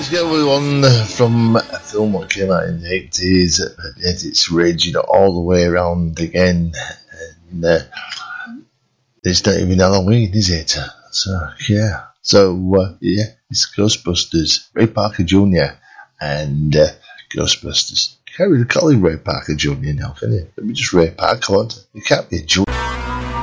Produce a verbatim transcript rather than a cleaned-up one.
let's go with one from a film that came out in the eighties. It's raging all the way around again. And uh, it's not even Halloween, is it? So, yeah. So, uh, yeah, it's Ghostbusters. Ray Parker Junior and uh, Ghostbusters. You can't really call him Ray Parker Junior now, can you? Let me just Ray Parker. It can't be a Junior.